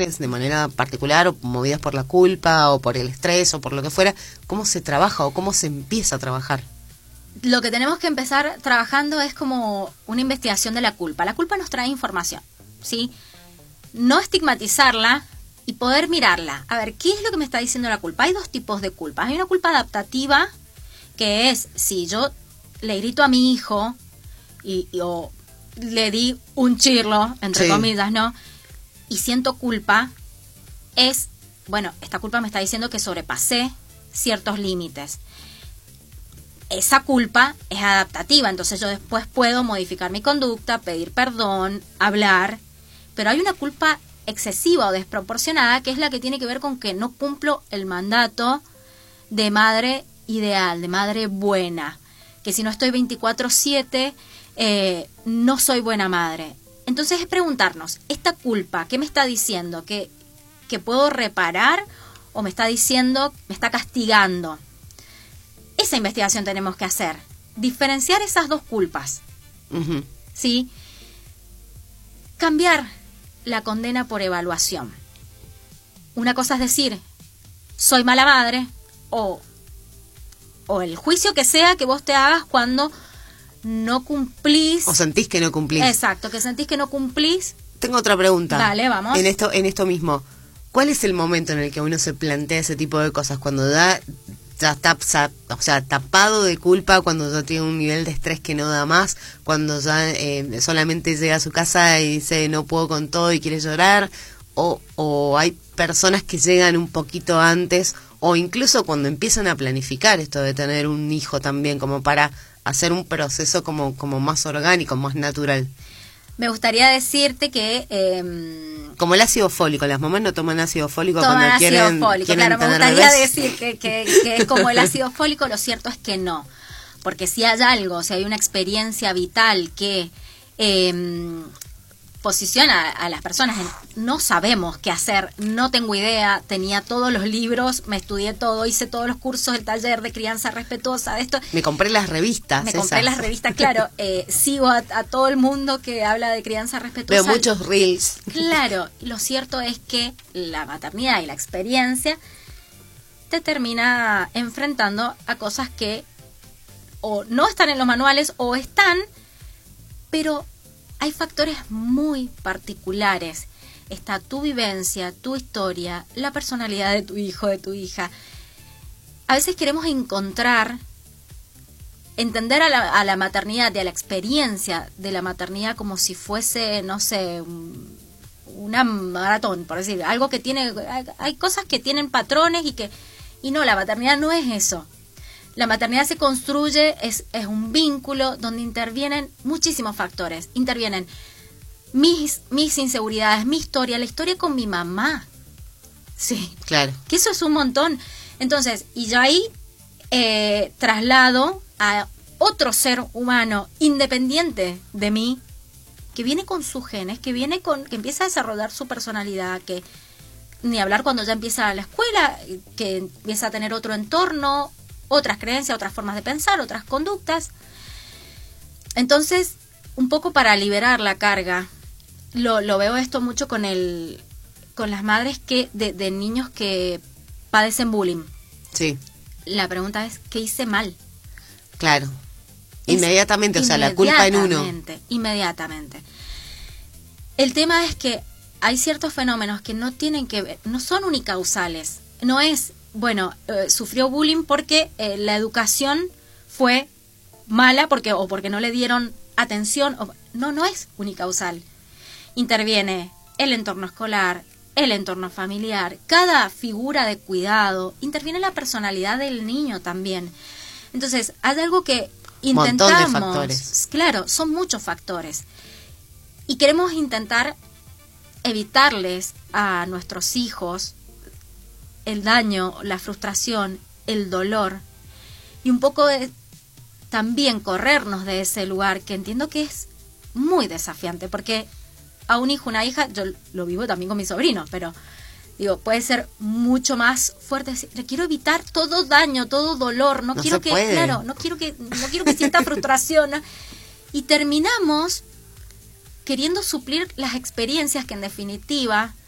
mujeres de manera particular o movidas por la culpa o por el estrés o por lo que fuera, ¿cómo se trabaja o cómo se empieza a trabajar? Lo que tenemos que empezar trabajando es como una investigación de la culpa. La culpa nos trae información, ¿sí? No estigmatizarla y poder mirarla. A ver, ¿qué es lo que me está diciendo la culpa? Hay dos tipos de culpa. Hay una culpa adaptativa, que es si yo le grito a mi hijo o le di un chirlo, entre comillas, ¿no? Y siento culpa, es, bueno, esta culpa me está diciendo que sobrepasé ciertos límites. Esa culpa es adaptativa, entonces yo después puedo modificar mi conducta, pedir perdón, hablar, pero hay una culpa excesiva o desproporcionada que es la que tiene que ver con que no cumplo el mandato de madre ideal, de madre buena, que si no estoy 24/7 no soy buena madre. Entonces es preguntarnos, ¿esta culpa qué me está diciendo? ¿Que puedo reparar o me está diciendo, me está castigando? Esa investigación tenemos que hacer. Diferenciar esas dos culpas. Uh-huh. ¿Sí? Cambiar la condena por evaluación. Una cosa es decir, soy mala madre, o el juicio que sea que vos te hagas cuando no cumplís. O sentís que no cumplís. Exacto, que sentís que no cumplís. Tengo otra pregunta. Dale, vamos. En esto mismo. ¿Cuál es el momento en el que uno se plantea ese tipo de cosas? Cuando ya está, o sea, tapado de culpa, cuando ya tiene un nivel de estrés que no da más, cuando ya solamente llega a su casa y dice no puedo con todo y quiere llorar, o hay personas que llegan un poquito antes, o incluso cuando empiezan a planificar esto de tener un hijo también, como para hacer un proceso como más orgánico, más natural. Me gustaría decirte que como el ácido fólico, las mamás no toman ácido fólico toman cuando ácido quieren fólico, claro, me tener gustaría bebés. decir que es como el ácido fólico, lo cierto es que no, porque si hay algo, si hay una experiencia vital que posiciona a las personas en no sabemos qué hacer, no tengo idea, tenía todos los libros, me estudié todo, hice todos los cursos, el taller de crianza respetuosa, de esto. Me compré las revistas. Me compré las revistas, claro, sigo a todo el mundo que habla de crianza respetuosa. Veo muchos reels. Claro, lo cierto es que la maternidad y la experiencia te termina enfrentando a cosas que o no están en los manuales o están, pero hay factores muy particulares. Está tu vivencia, tu historia, la personalidad de tu hijo, de tu hija. A veces queremos entender a la maternidad y a la experiencia de la maternidad como si fuese, no sé, una maratón, por decir, algo que tiene, hay cosas que tienen patrones y no, la maternidad no es eso. La maternidad se construye, es un vínculo donde intervienen muchísimos factores. Intervienen mis inseguridades, mi historia, la historia con mi mamá. Sí, claro. Que eso es un montón. Entonces, y yo ahí traslado a otro ser humano independiente de mí, que viene con sus genes, que empieza a desarrollar su personalidad, que ni hablar cuando ya empieza la escuela, que empieza a tener otro entorno, otras creencias, otras formas de pensar, otras conductas. Entonces, un poco para liberar la carga, lo veo esto mucho con las madres que de niños que padecen bullying. Sí. La pregunta es, ¿qué hice mal? Claro. Inmediatamente, o sea, la culpa en uno. Inmediatamente. El tema es que hay ciertos fenómenos que no tienen que ver, no son unicausales. No es, bueno, sufrió bullying porque la educación fue mala o porque no le dieron atención. No es unicausal. Interviene el entorno escolar, el entorno familiar, cada figura de cuidado, interviene la personalidad del niño también. Entonces, hay algo que intentamos. Montón de factores. Claro, son muchos factores. Y queremos intentar evitarles a nuestros hijos el daño, la frustración, el dolor, y un poco también corrernos de ese lugar, que entiendo que es muy desafiante, porque a un hijo, una hija, yo lo vivo también con mis sobrinos, pero digo, puede ser mucho más fuerte. Le quiero evitar todo daño, todo dolor, no quiero que sienta frustración, ¿no? Y terminamos queriendo suplir las experiencias que en definitiva